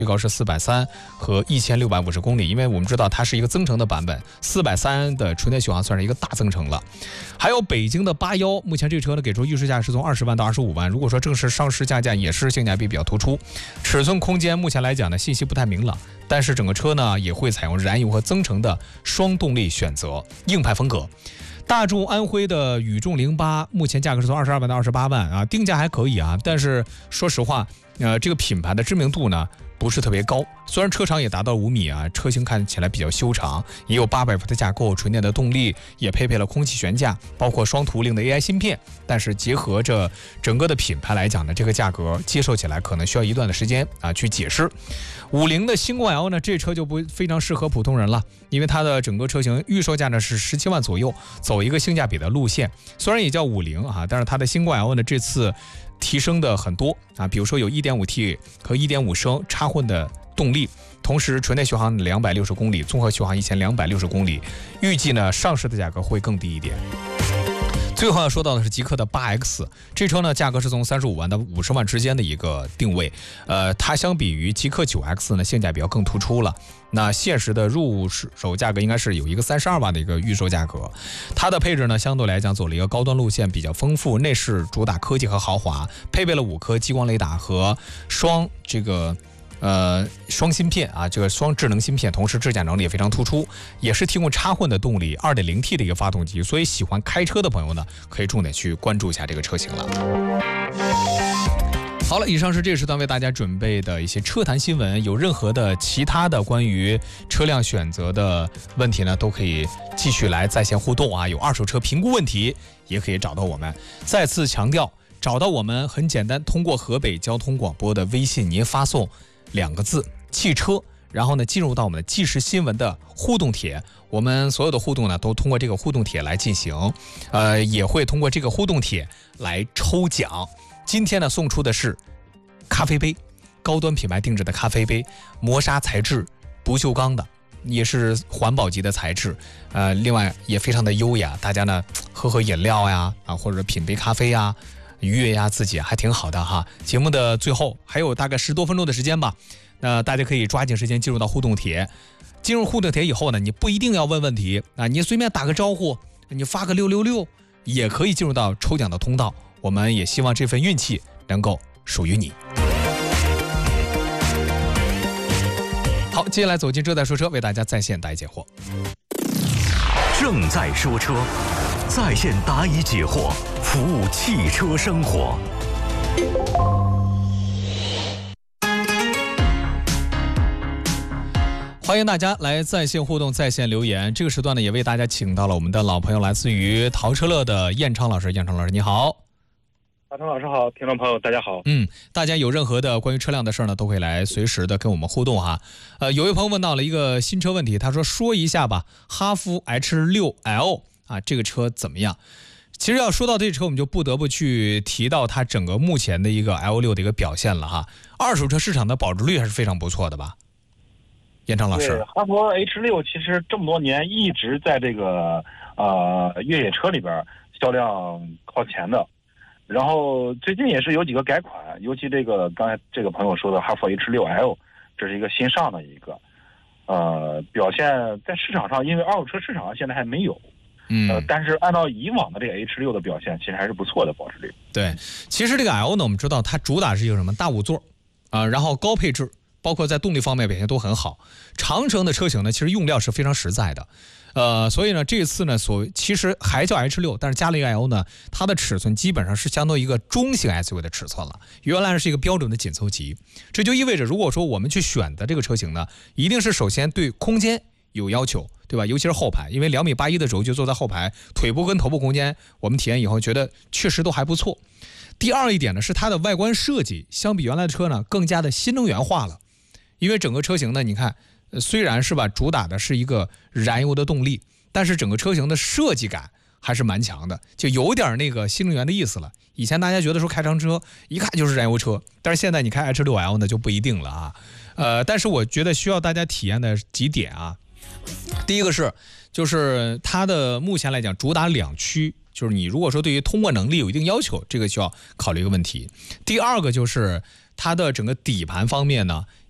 最高是430和1650公里，因为我们知道它是一个增程的版本，430的纯电续航算是一个大增程了。还有北京的81，目前这车呢给出预售价是从20万到25万，如果说正式上市降价也是性价比比较突出。尺寸空间目前来讲呢信息不太明朗，但是整个车呢也会采用燃油和增程的双动力选择，硬派风格。大众安徽的宇众08目前价格是从22万到28万啊，定价还可以啊，但是说实话，这个品牌的知名度呢不是特别高，虽然车长也达到5米啊，车型看起来比较修长，也有800伏的架构，纯电的动力，也配备了空气悬架，包括双图灵的 AI 芯片。但是结合着整个的品牌来讲呢，这个价格接受起来可能需要一段的时间啊去解释。50的星光 L 呢，这车就不非常适合普通人了，因为它的整个车型预售价呢是17万左右，走一个性价比的路线。虽然也叫50啊，但是它的星光 L 呢这次提升的很多啊，比如说有 1.5T 和1.5升插混的动力，同时纯电续航260公里，综合续航1260公里，预计呢上市的价格会更低一点。最后要说到的是极氪的8X， 这车呢价格是从35万到50万之间的一个定位，它相比于极氪 9X 呢性价比要更突出了。那现实的入手价格应该是有一个32万的一个预售价格，它的配置呢相对来讲走了一个高端路线，比较丰富，内饰主打科技和豪华，配备了5颗激光雷达和双芯片啊，这个双智能芯片，同时智驾能力也非常突出，也是提供插混的动力 2.0T 的一个发动机，所以喜欢开车的朋友呢，可以重点去关注一下这个车型了。好了，以上是这个时段为大家准备的一些车坛新闻，有任何的其他的关于车辆选择的问题呢，都可以继续来在线互动啊，有二手车评估问题也可以找到我们。再次强调，找到我们很简单，通过河北交通广播的微信，您发送2个字汽车，然后呢进入到我们的即时新闻的互动帖，我们所有的互动呢都通过这个互动帖来进行，也会通过这个互动帖来抽奖。今天呢送出的是咖啡杯，高端品牌定制的咖啡杯，磨砂材质，不锈钢的，也是环保级的材质，另外也非常的优雅，大家呢喝饮料呀啊，或者品杯咖啡呀，愉悦呀自己还挺好的哈。节目的最后还有大概10多分钟的时间吧，那大家可以抓紧时间进入到互动帖。进入互动帖以后呢，你不一定要问问题啊，你随便打个招呼，你发个666也可以进入到抽奖的通道。我们也希望这份运气能够属于你。好，接下来走进这代说车，为大家在线答疑解惑。 正在说车，在线答疑解惑，服务汽车生活。 欢迎大家来在线互动，在线留言。这个时段呢，也为大家请到了我们的老朋友，来自于淘车乐的燕昌老师。燕昌老师，你好。 大成老师好，听众朋友大家好。 大家有任何的关于车辆的事呢，都可以来随时的跟我们互动哈。有位朋友问到了一个新车问题，他说一下吧，哈弗 H6L 啊，这个车怎么样？其实要说到这车，我们就不得不去提到它整个目前的一个 L6 的一个表现了哈。二手车市场的保值率还是非常不错的吧？燕昌老师， 对，哈弗 H6 其实这么多年一直在这个越野车里边销量靠前的。然后最近也是有几个改款，尤其这个刚才这个朋友说的哈弗 H6L， 这是一个新上的一个，表现在市场上，因为二手车市场上现在还没有，但是按照以往的这个 H6 的表现，其实还是不错的保值率。 对，其实这个 L 呢，我们知道它主打是一个什么大5座然后高配置，包括在动力方面表现都很好。长城的车型呢，其实用料是非常实在的。所以呢，这次呢，其实还叫 H6， 但是加了一个 L 呢，它的尺寸基本上是相当于一个中型 SUV 的尺寸了。原来是一个标准的紧凑级，这就意味着，如果说我们去选的这个车型呢，一定是首先对空间有要求，对吧？尤其是后排，因为2.81米的轴距坐在后排，腿部跟头部空间，我们体验以后觉得确实都还不错。第二一点呢，是它的外观设计相比原来的车呢，更加的新能源化了，因为整个车型呢，你看。虽然是吧，主打的是一个燃油的动力，但是整个车型的设计感还是蛮强的，就有点那个新能源的意思了。以前大家觉得说开长车一看就是燃油车，但是现在你开 H6L 呢就不一定了啊。但是我觉得需要大家体验的几点啊，第一个就是它的目前来讲主打2驱，就是你如果说对于通过能力有一定要求，这个需要考虑一个问题。第二个就是它的整个底盘方面呢，